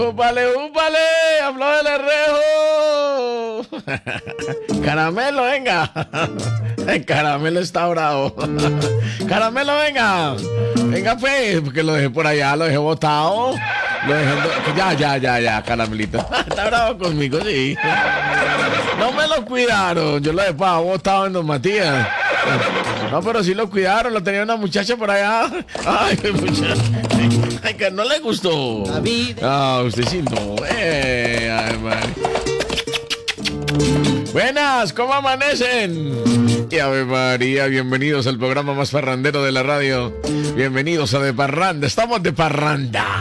¡Úpale, úpale! ¡Habló del Rejo! Caramelo, venga. El Caramelo está bravo. Caramelo, venga. Venga, pues, porque lo dejé por allá, lo dejé botado. Lo dejé... Ya, Caramelito. Está bravo conmigo, sí. No me lo cuidaron. Yo lo dejé botado en Don Matías. No, pero sí lo cuidaron. Lo tenía una muchacha por allá. Ay, muchacha. Ay, que no le gustó. Ah, usted sí no. Ay, madre. Buenas, ¿cómo amanecen? Y Ave María, bienvenidos al programa más parrandero de la radio. Bienvenidos a De Parranda. Estamos de parranda.